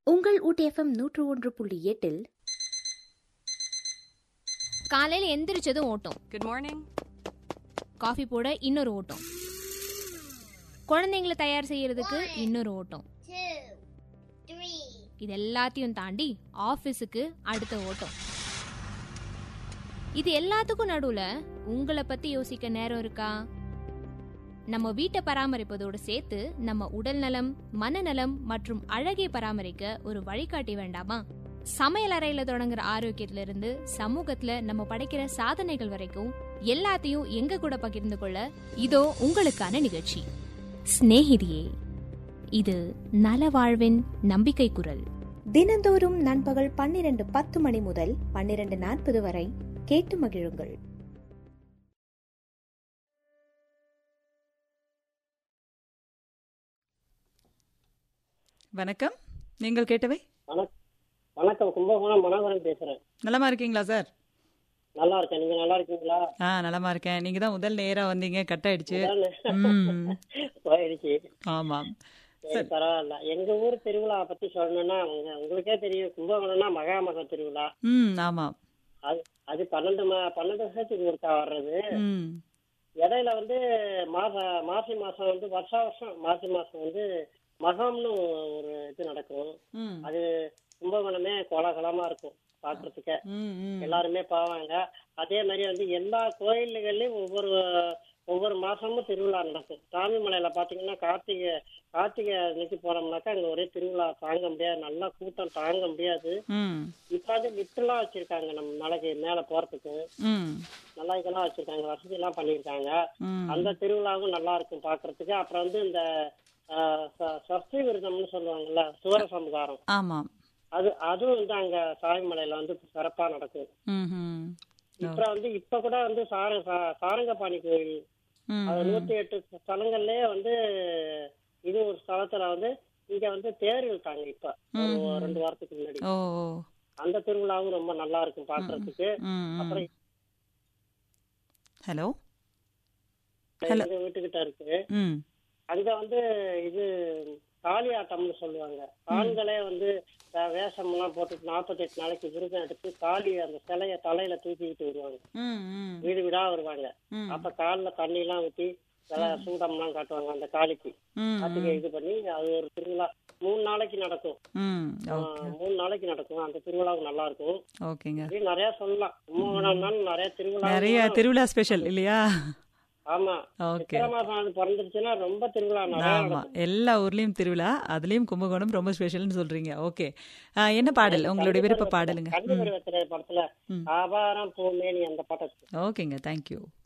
உங்கள் ஊட்டி FM 101.8 காலையில் எந்திரிச்சதும் ஓட்டம். Good morning. காஃபி போட இன்னொரு ஓட்டம். குழந்தைங்களை தயார் செய்யறதுக்கு இன்னொரு ஓட்டம். இது எல்லாத்தையும் தாண்டி ஆபீஸுக்கு அடுத்த ஓட்டம். இது எல்லாத்துக்கும் நடுவுல உங்களை பத்தி யோசிக்க நேரம் இருக்கா? நம்ம வீட்டை பராமரிப்பதோடு சேர்த்து நம்ம உடல் நலம், மனநலம் மற்றும் அழகை பராமரிக்க ஒரு வழிகாட்டி வேண்டாமா? சமையல் அறையில தொடங்குற ஆரோக்கியத்துல இருந்து சமூகத்துல நம்ம படைக்கிற சாதனைகள் வரைக்கும் எல்லாத்தையும் எங்க கூட பகிர்ந்து கொள்ள இதோ உங்களுக்கான நிகழ்ச்சி ஸ்நேகிதியே. இது நல வாழ்வின் நம்பிக்கை குரல். தினந்தோறும் நண்பகல் 12:10 முதல் 12:40 வரை கேட்டு மகிழுங்கள். வணக்கம். நீங்கள் கேட்டவை. வணக்கம், கும்பகோணம் மனோகரன் பேசுறேன். நலமா இருக்கீங்களா சார்? நல்லா இருக்கேன், நீங்க நல்லா இருக்கீங்களா? நலமா இருக்கேன். நீங்க தான் முதல் நேரா வந்தீங்க, கட் ஆயிடுச்சு. போயிடுச்சு. ஆமாம், சரி, பரவாயில்ல. எங்க ஊர் திருவிழா பத்தி சொல்லணும்னா உங்களுக்கே தெரியும், கும்பகோணம்னா மகாமக திருவிழா. ஆமாம். அது 12 வருஷத்துக்கு ஒருக்கா வர்றது. இடையில வந்து மாசி மாசம் வந்து வருஷம் மாசி மாசம் வந்து மகம்னு ஒரு இது நடக்கும். அது கும்பகோணமே கோலாகலமா இருக்கும் பாக்குறதுக்கு, எல்லாருமே போவாங்க. அதே மாதிரி வந்து எல்லா கோயில்கள்லயும் ஒவ்வொரு மாசமும் திருவிழா நடக்கும். சாமிமலையில பாத்தீங்கன்னா கார்த்திகை அன்னைக்கு போனோம்னாக்கா அங்க ஒரே திருவிழா, தாங்க முடியாது, நல்லா கூட்டம் தாங்க முடியாது. இப்ப வந்து லிப்ட்லாம் வச்சிருக்காங்க, நம்ம மலைக்கு மேல போறதுக்கு நல்லா இதெல்லாம் வச்சிருக்காங்க, வசதி எல்லாம் பண்ணிருக்காங்க. அந்த திருவிழாவும் நல்லா இருக்கும் பாக்குறதுக்கு. அப்புறம் வந்து இந்த சஷ்டி விரதம்னு சொல்லுவாங்கல்ல, சுவர சமுதாரம், அதுவும் வந்து அங்க சாமிமலையில வந்து சிறப்பா நடக்கும். அப்புறம் வந்து இப்ப கூட வந்து சாரங்கபாணி கோயில், அது 108 ஸ்தலங்கள்லயே வந்து இது ஒரு ஸ்தலத்துல வந்து இங்க வந்து தேர் இழுத்தாங்க இப்ப 2 வாரத்துக்கு முன்னாடி. அந்த திருவிழாவும் ரொம்ப நல்லா இருக்கும் பாக்குறதுக்கு. அப்புறம் எங்க வீட்டுக்கிட்ட இருக்கு, அங்க வந்து இது காளி ஆட்டம்னு சொல்லுவாங்க. ஆண்களே வந்து வேஷம் எல்லாம் போட்டு 48 நாளைக்கு விருதம் எடுத்து காளி அந்த சிலைய தலையில தூக்கிக்கிட்டு வருவாங்க, வீடு வீடா வருவாங்க. அப்ப காலில தண்ணி எல்லாம் ஊத்தி சூடம் எல்லாம் காட்டுவாங்க அந்த காளிக்கு. அதுக்கு இது பண்ணி அது ஒரு திருவிழா 3 நாளைக்கு நடக்கும். 3 நாளைக்கு நடக்கும். அந்த திருவிழாவும் நல்லா இருக்கும். நிறைய சொல்லலாம், நிறைய திருவிழா ஸ்பெஷல் இல்லையா? ஆமா, மாசம் பிறந்துருச்சுன்னா ரொம்ப திருவிழா. எல்லா ஊர்லயும் திருவிழா, அதுலயும் கும்பகோணம் ரொம்ப ஸ்பெஷல்னு சொல்றீங்க. ஓகே, என்ன பாடல் உங்களுடைய விருப்ப பாடலுங்க? படத்துல ஆபாரம் பூமேனி அந்த பாட்டு. ஓகேங்க, தேங்க்யூ.